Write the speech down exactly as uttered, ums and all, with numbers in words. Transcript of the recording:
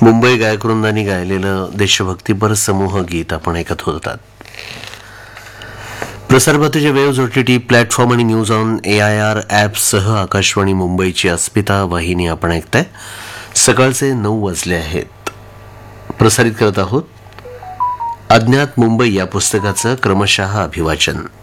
मुंबई गायकवृंदांनी गायलेलं देशभक्तीपर समूह गीत आपण ऐकत होतात. प्रसारभारतीच्या वेव्ज ओटीटी प्लॅटफॉर्म आणि news on A I R ॲपसह Akashvani मुंबईची अस्मिता वाहिनी आपण ऐकताय. सकाळचे नऊ वाजले आहेत. प्रसारित करत आहोत अज्ञात मुंबई या पुस्तकाचं क्रमशः अभिवाचन.